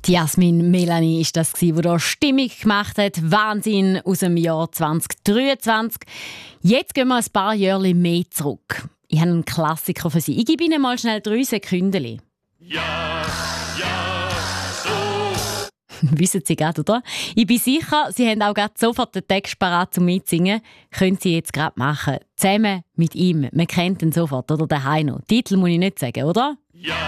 Die Jasmin Melanie ist das, die da Stimmung gemacht hat. Wahnsinn aus dem Jahr 2023. Jetzt gehen wir ein paar Jahre mehr zurück. Ich habe einen Klassiker für Sie. Ich gebe Ihnen mal schnell 3 Sekunden. Ja, so. Wissen Sie gerade, oder? Ich bin sicher, Sie haben auch gerade sofort den Text parat zum Mitsingen. Können Sie jetzt gerade machen. Zusammen mit ihm. Man kennt ihn sofort, oder? Der Heino. Titel muss ich nicht sagen, oder? Ja.